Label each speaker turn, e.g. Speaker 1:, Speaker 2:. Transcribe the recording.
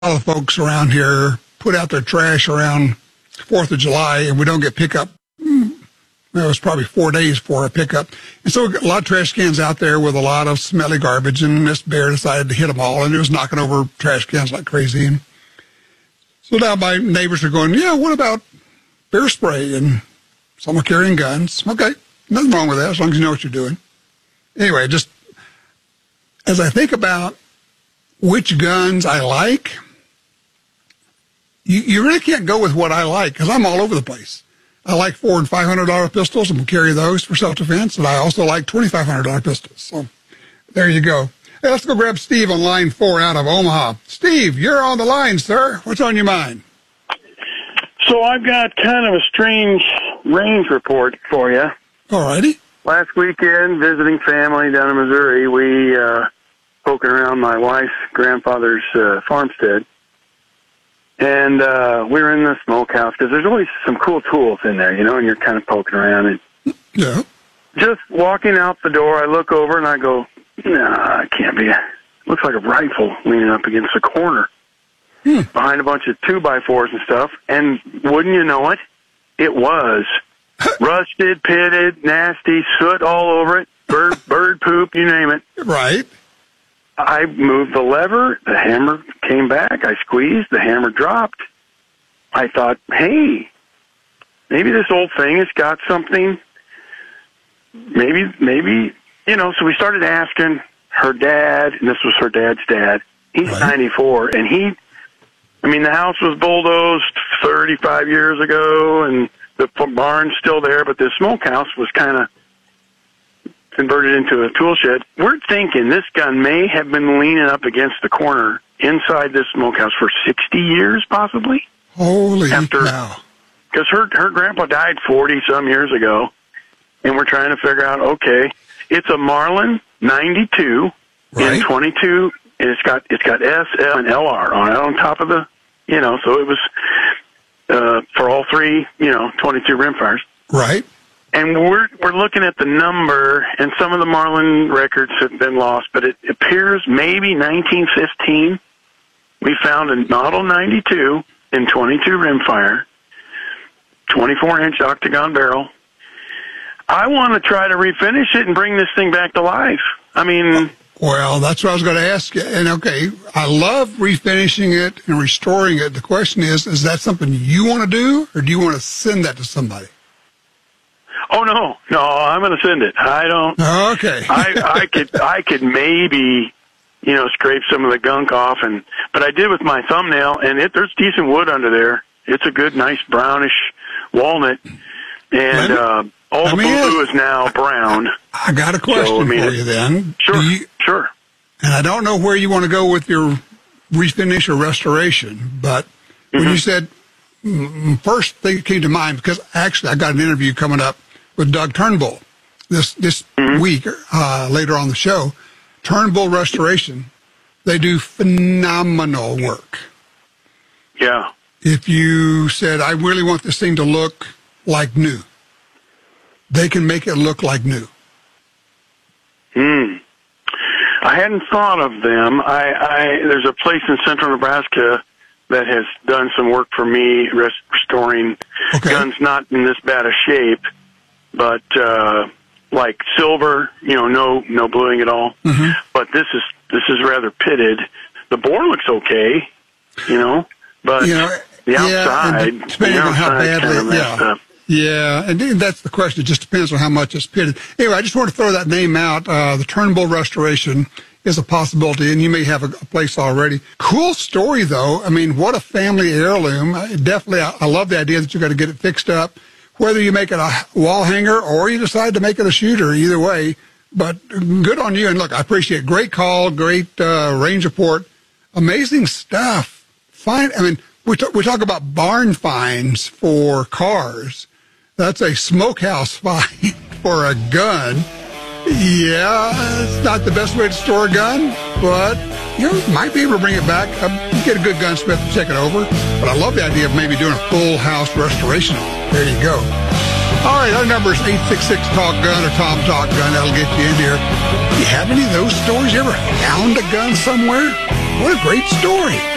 Speaker 1: lot of folks around here put out their trash around 4th of July, and we don't get pickup. It was probably 4 days for a pickup. And so we got a lot of trash cans out there with a lot of smelly garbage, and this bear decided to hit them all, and it was knocking over trash cans like crazy. And so now my neighbors are going, yeah, what about bear spray? And some are carrying guns. Okay, nothing wrong with that as long as you know what you're doing. Anyway, just as I think about which guns I like, you really can't go with what I like because I'm all over the place. I like $400 and $500 pistols and will carry those for self-defense, and I also like $2,500 pistols. So there you go. Hey, let's go grab Steve on line 4 out of Omaha. Steve, you're on the line, sir. What's on your mind?
Speaker 2: So I've got kind of a strange range report for you.
Speaker 1: All righty.
Speaker 2: Last weekend, visiting family down in Missouri, we poking around my wife's grandfather's farmstead. And we were in the smokehouse because there's always some cool tools in there, you know, and you're kind of poking around. And
Speaker 1: yeah.
Speaker 2: Just walking out the door, I look over and I go, nah, it can't be. Looks like a rifle leaning up against the corner behind a bunch of 2x4s and stuff. And wouldn't you know it, it was rusted, pitted, nasty, soot all over it, bird poop, you name it.
Speaker 1: Right.
Speaker 2: I moved the lever, the hammer came back, I squeezed, the hammer dropped. I thought, hey, maybe this old thing has got something, maybe, you know, so we started asking her dad, and this was her dad's dad. He's right. 94, and the house was bulldozed 35 years ago, and the barn's still there, but the smokehouse was kind of converted into a tool shed. We're thinking this gun may have been leaning up against the corner inside this smokehouse for 60 years, possibly.
Speaker 1: Holy cow.
Speaker 2: Because her grandpa died 40-some years ago, and we're trying to figure out, okay, it's a Marlin 92 in 22, and it's got S, L, and LR on top of the, you know, so it was for all three, you know, 22 rimfires.
Speaker 1: Right.
Speaker 2: And we're looking at the number, and some of the Marlin records have been lost, but it appears maybe 1915. We found a model 92 in 22 rimfire, 24-inch octagon barrel. I want to try to refinish it and bring this thing back to life. I mean...
Speaker 1: Well, that's what I was going to ask you. And, okay, I love refinishing it and restoring it. The question is that something you want to do, or do you want to send that to somebody?
Speaker 2: Oh, no, I'm going to send it. I don't.
Speaker 1: Okay.
Speaker 2: I could maybe, you know, scrape some of the gunk off, but I did with my thumbnail, and there's decent wood under there. It's a good, nice brownish walnut, and all the blue is now brown.
Speaker 1: I got a question for you then.
Speaker 2: Sure.
Speaker 1: And I don't know where you want to go with your refinish or restoration, but when you said, first thing that came to mind, because actually I got an interview coming up with Doug Turnbull this week, later on the show. Turnbull Restoration, they do phenomenal work.
Speaker 2: Yeah.
Speaker 1: If you said, I really want this thing to look like new, they can make it look like new.
Speaker 2: I hadn't thought of them. There's a place in central Nebraska that has done some work for me restoring guns not in this bad a shape, but like silver, you know, no bluing at all. But this is rather pitted. The bore looks okay, you know, but the outside,
Speaker 1: depending on how badly, yeah, and that's the question. It just depends on how much it's pitted. Anyway, I just want to throw that name out. The Turnbull Restoration is a possibility, and you may have a place already. Cool story, though. I mean, what a family heirloom. Definitely, I love the idea that you got to get it fixed up, whether you make it a wall hanger or you decide to make it a shooter, either way. But good on you. And look, I appreciate it. Great call, great range report. Amazing stuff. Fine. I mean, we talk about barn finds for cars. That's a smokehouse find for a gun. Yeah, it's not the best way to store a gun, but you might be able to bring it back. Get a good gunsmith to check it over. But I love the idea of maybe doing a full house restoration. There you go. All right, our number is 866-TALK-GUN or Tom Talk Gun. That'll get you in here. Do you have any of those stories? You ever found a gun somewhere? What a great story.